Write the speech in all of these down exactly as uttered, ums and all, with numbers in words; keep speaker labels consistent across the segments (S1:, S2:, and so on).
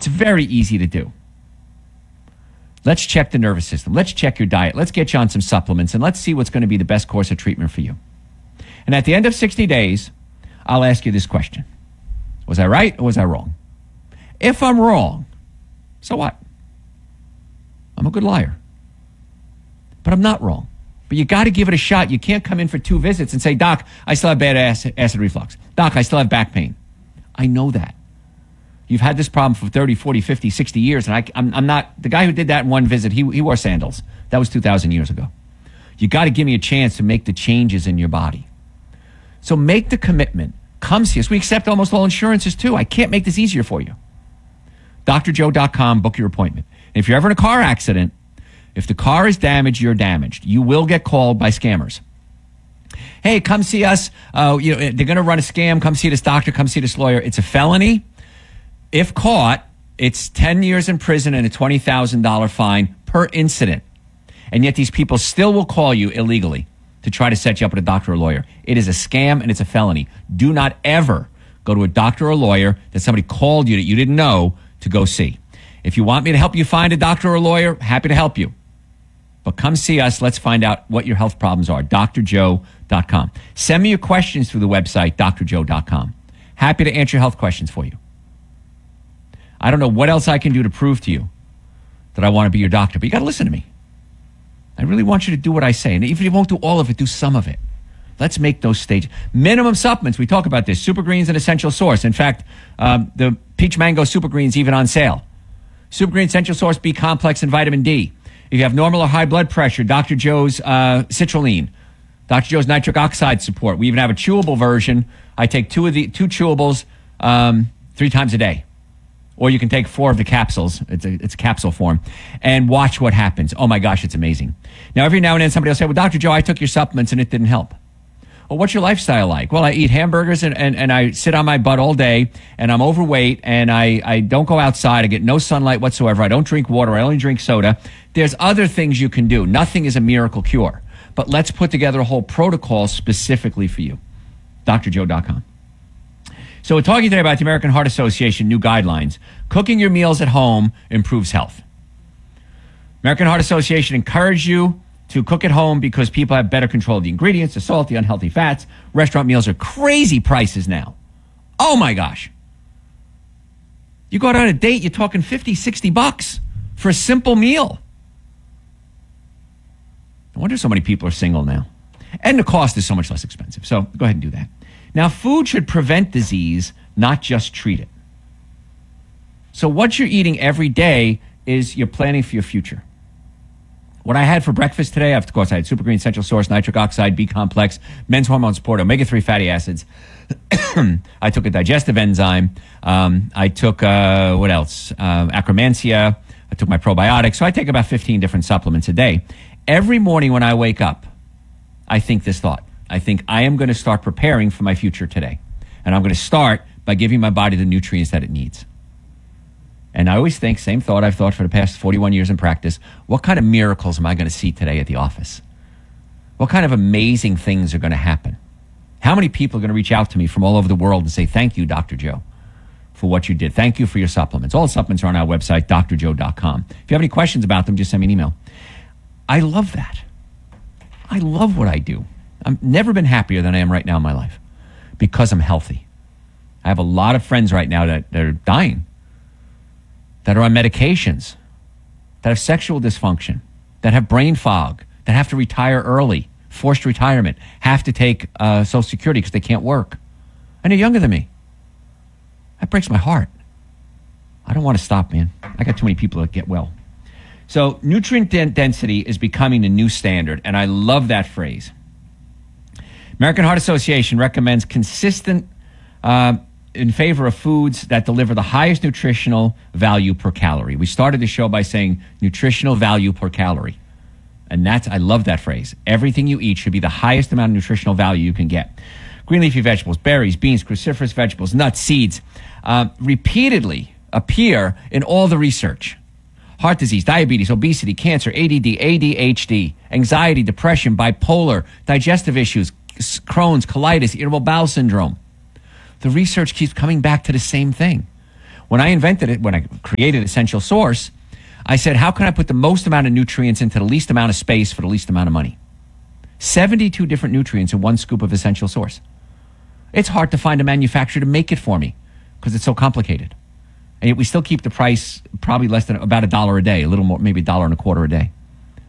S1: It's very easy to do. Let's check the nervous system. Let's check your diet. Let's get you on some supplements, and let's see what's going to be the best course of treatment for you. And at the end of sixty days, I'll ask you this question. Was I right or was I wrong? If I'm wrong, so what? I'm a good liar. But I'm not wrong. But you got to give it a shot. You can't come in for two visits and say, Doc, I still have bad acid, acid reflux. Doc, I still have back pain. I know that. You've had this problem for thirty, forty, fifty, sixty years, and I, I'm, I'm not, the guy who did that in one visit, he, he wore sandals. That was two thousand years ago. You got to give me a chance to make the changes in your body. So make the commitment. Come see us. We accept almost all insurances too. I can't make this easier for you. D R joe dot com, book your appointment. And if you're ever in a car accident, if the car is damaged, you're damaged. You will get called by scammers. Hey, come see us. Uh, you know, they're going to run a scam. Come see this doctor. Come see this lawyer. It's a felony. If caught, it's ten years in prison and a twenty thousand dollars fine per incident. And yet these people still will call you illegally to try to set you up with a doctor or lawyer. It is a scam and it's a felony. Do not ever go to a doctor or lawyer that somebody called you that you didn't know to go see. If you want me to help you find a doctor or lawyer, happy to help you. But come see us. Let's find out what your health problems are. D R joe dot com. Send me your questions through the website, D R joe dot com. Happy to answer health questions for you. I don't know what else I can do to prove to you that I want to be your doctor, but you got to listen to me. I really want you to do what I say. And even if you won't do all of it, do some of it. Let's make those stages. Minimum supplements. We talk about this. Super Green's an essential source. In fact, um, the Peach Mango Super Green's even on sale. Super Green Essential Source B Complex and Vitamin D. If you have normal or high blood pressure, Doctor Joe's uh, Citrulline. Doctor Joe's Nitric Oxide support. We even have a chewable version. I take two of the two chewables um, three times a day. Or you can take four of the capsules. It's a, it's a capsule form. And watch what happens. Oh, my gosh, it's amazing. Now, every now and then somebody will say, well, Doctor Joe, I took your supplements and it didn't help. Well, what's your lifestyle like? Well, I eat hamburgers and, and, and I sit on my butt all day and I'm overweight and I, I don't go outside. I get no sunlight whatsoever. I don't drink water. I only drink soda. There's other things you can do. Nothing is a miracle cure. But let's put together a whole protocol specifically for you. D R joe dot com. So we're talking today about the American Heart Association new guidelines. Cooking your meals at home improves health. American Heart Association encourages you to cook at home because people have better control of the ingredients, the salt, the unhealthy fats. Restaurant meals are crazy prices now. Oh my gosh. You go out on a date, you're talking fifty, sixty bucks for a simple meal. No wonder so many people are single now. And the cost is so much less expensive. So go ahead and do that. Now, food should prevent disease, not just treat it. So what you're eating every day is you're planning for your future. What I had for breakfast today, of course, I had Super Green Essential Source, Nitric Oxide, B Complex, Men's Hormone Support, omega three fatty acids. I took a digestive enzyme. Um, I took, uh, what else? Uh, Acromancia. I took my probiotics. So I take about fifteen different supplements a day. Every morning when I wake up, I think this thought. I think I am going to start preparing for my future today. And I'm going to start by giving my body the nutrients that it needs. And I always think, same thought I've thought for the past forty-one years in practice, what kind of miracles am I going to see today at the office? What kind of amazing things are going to happen? How many people are going to reach out to me from all over the world and say, thank you, Doctor Joe, for what you did. Thank you for your supplements. All the supplements are on our website, D R joe dot com. If you have any questions about them, just send me an email. I love that. I love what I do. I've never been happier than I am right now in my life because I'm healthy. I have a lot of friends right now that, that are dying, that are on medications, that have sexual dysfunction, that have brain fog, that have to retire early, forced retirement, have to take uh, Social Security because they can't work. And they're younger than me. That breaks my heart. I don't want to stop, man. I got too many people that get well. So nutrient den- density is becoming the new standard, and I love that phrase. American Heart Association recommends consistent uh, in favor of foods that deliver the highest nutritional value per calorie. We started the show by saying nutritional value per calorie. And that's, I love that phrase. Everything you eat should be the highest amount of nutritional value you can get. Green leafy vegetables, berries, beans, cruciferous vegetables, nuts, seeds, uh, repeatedly appear in all the research. Heart disease, diabetes, obesity, cancer, A D D, A D H D, anxiety, depression, bipolar, digestive issues, Crohn's, colitis, irritable bowel syndrome. The research keeps coming back to the same thing. When I invented it, when I created Essential Source, I said, how can I put the most amount of nutrients into the least amount of space for the least amount of money? seventy-two different nutrients in one scoop of Essential Source. It's hard to find a manufacturer to make it for me because it's so complicated. And yet we still keep the price probably less than about a dollar a day, a little more, maybe a dollar and a quarter a day.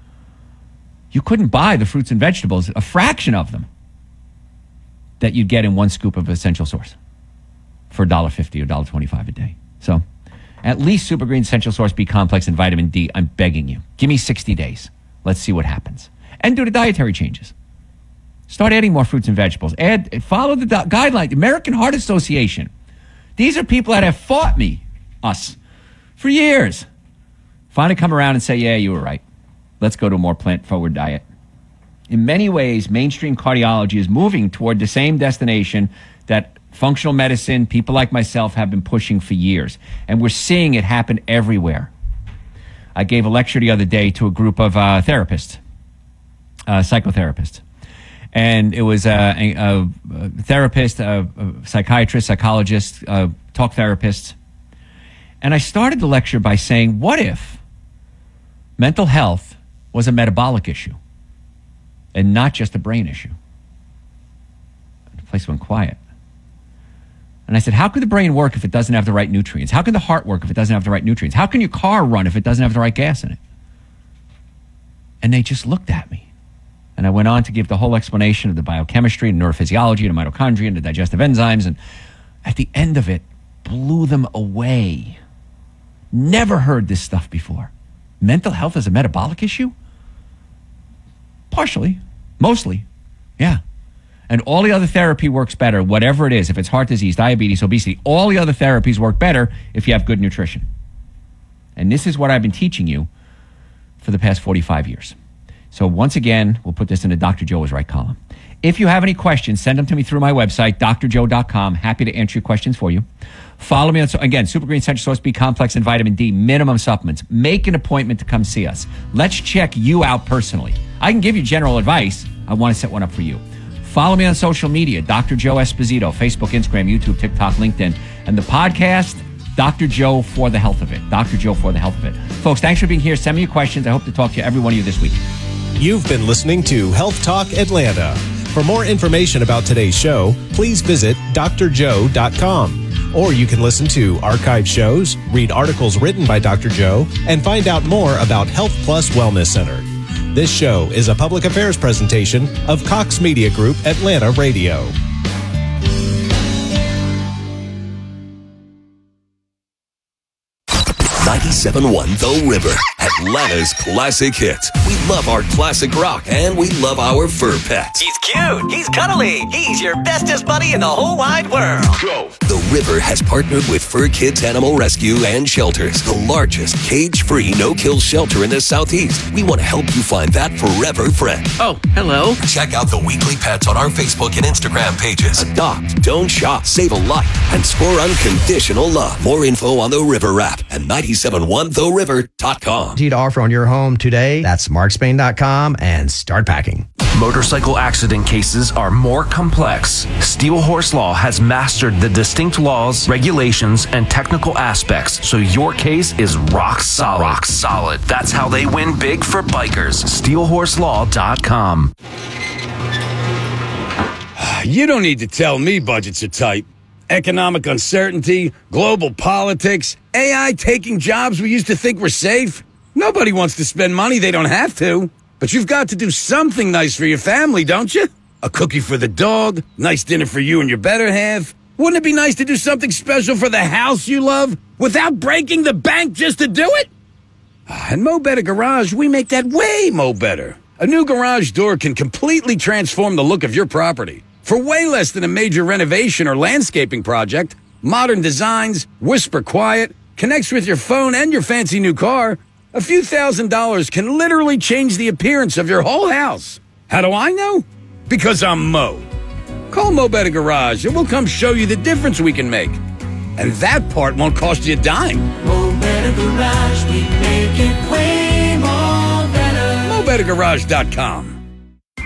S1: You couldn't buy the fruits and vegetables, a fraction of them, that you'd get in one scoop of Essential Source for one dollar fifty or one dollar twenty-five a day. So at least Super Green Essential Source B Complex and Vitamin D, I'm begging you. Give me sixty days. Let's see what happens. And do the dietary changes. Start adding more fruits and vegetables. Add, follow the do- guideline. The American Heart Association. These are people that have fought me, us, for years. Finally come around and say, yeah, you were right. Let's go to a more plant-forward diet. In many ways, mainstream cardiology is moving toward the same destination that functional medicine, people like myself, have been pushing for years. And we're seeing it happen everywhere. I gave a lecture the other day to a group of uh, therapists, uh, psychotherapists. And it was uh, a, a, a therapist, a, a psychiatrist, psychologist, uh, talk therapists. And I started the lecture by saying, what if mental health was a metabolic issue and not just a brain issue? The place went quiet. And I said, how could the brain work if it doesn't have the right nutrients? How can the heart work if it doesn't have the right nutrients? How can your car run if it doesn't have the right gas in it? And they just looked at me. And I went on to give the whole explanation of the biochemistry and neurophysiology and the mitochondria and the digestive enzymes. And at the end of it, blew them away. Never heard this stuff before. Mental health is a metabolic issue? Partially. Mostly. Yeah. And all the other therapy works better, whatever it is. If it's heart disease, diabetes, obesity, all the other therapies work better if you have good nutrition. And this is what I've been teaching you for the past forty-five years. So once again, we'll put this in the Doctor Joe is Right column. If you have any questions, send them to me through my website, d r joe dot com. Happy to answer your questions for you. Follow me on, so again, Super Green Essential Source B Complex and Vitamin D, minimum supplements. Make an appointment to come see us. Let's check you out personally. I can give you general advice. I want to set one up for you. Follow me on social media, Doctor Joe Esposito, Facebook, Instagram, YouTube, TikTok, LinkedIn, and the podcast, Doctor Joe for the Health of It. Doctor Joe for the Health of It. Folks, thanks for being here. Send me your questions. I hope to talk to every one of you this week.
S2: You've been listening to Health Talk Atlanta. For more information about today's show, please visit d r joe dot com. Or you can listen to archived shows, read articles written by Doctor Joe, and find out more about Health Plus Wellness Center. This show is a public affairs presentation of Cox Media Group Atlanta Radio.
S3: ninety-seven point one The River, Atlanta's classic hits. We love our classic rock, and we love our fur pets.
S4: He's cute. He's cuddly. He's your bestest buddy in the whole wide world.
S3: Go. The River has partnered with Fur Kids Animal Rescue and Shelters, the largest cage-free, no-kill shelter in the Southeast. We want to help you find that forever friend.
S4: Oh, hello.
S3: Check out the weekly pets on our Facebook and Instagram pages. Adopt, don't shop, save a life, and score unconditional love. More info on the River app at ninety-seven point one the river dot com.
S5: To offer on your home today, that's mark spain dot com and start packing.
S6: Motorcycle accident cases are more complex. Steel Horse Law has mastered the distinct laws, regulations, and technical aspects, so your case is rock solid. Rock solid. That's how they win big for bikers. steel horse law dot com.
S7: You don't need to tell me budgets are tight. Economic uncertainty, global politics, A I taking jobs we used to think were safe. Nobody wants to spend money they don't have to. But you've got to do something nice for your family, don't you? A cookie for the dog, nice dinner for you and your better half. Wouldn't it be nice to do something special for the house you love without breaking the bank just to do it? At Mo Better Garage, we make that way mo better. A new garage door can completely transform the look of your property. For way less than a major renovation or landscaping project, modern designs, whisper quiet, connects with your phone and your fancy new car, a few thousand dollars can literally change the appearance of your whole house. How do I know? Because I'm Mo. Call Mo Better Garage and we'll come show you the difference we can make. And that part won't cost you a dime.
S8: Mo Better Garage, we make it way more better.
S7: mo better garage dot com.